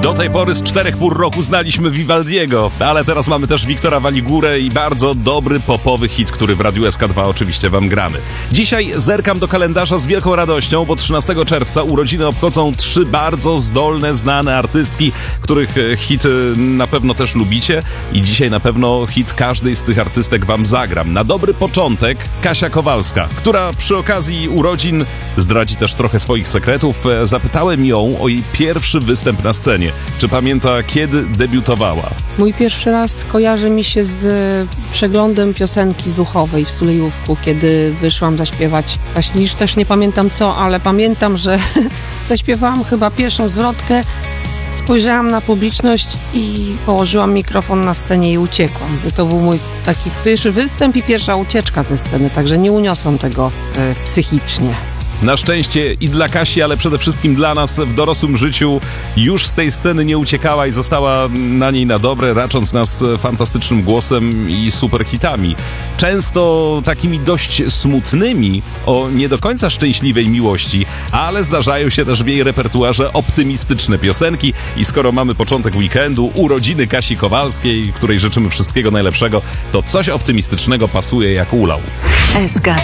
Do tej pory z 4 pór roku znaliśmy Vivaldiego, ale teraz mamy też Wiktora Waligurę i bardzo dobry popowy hit, który w Radiu SK2 oczywiście wam gramy. Dzisiaj zerkam do kalendarza z wielką radością, bo 13 czerwca urodziny obchodzą 3 bardzo zdolne, znane artystki, których hit na pewno też lubicie i dzisiaj na pewno hit każdej z tych artystek wam zagram. Na dobry początek Kasia Kowalska, która przy okazji urodzin zdradzi też trochę swoich sekretów. Zapytałem ją o jej pierwszy występ na scenie. Czy pamięta, kiedy debiutowała? Mój pierwszy raz kojarzy mi się z przeglądem piosenki Zuchowej w Sulejówku, kiedy wyszłam zaśpiewać. Właśnie już też nie pamiętam co, ale pamiętam, że zaśpiewałam chyba pierwszą zwrotkę, spojrzałam na publiczność i położyłam mikrofon na scenie i uciekłam. To był mój taki pierwszy występ i pierwsza ucieczka ze sceny, także nie uniosłam tego psychicznie. Na szczęście i dla Kasi, ale przede wszystkim dla nas w dorosłym życiu już z tej sceny nie uciekała i została na niej na dobre, racząc nas fantastycznym głosem i super hitami. Często takimi dość smutnymi, o nie do końca szczęśliwej miłości, ale zdarzają się też w jej repertuarze optymistyczne piosenki i skoro mamy początek weekendu, urodziny Kasi Kowalskiej, której życzymy wszystkiego najlepszego, to coś optymistycznego pasuje jak ulał. SK2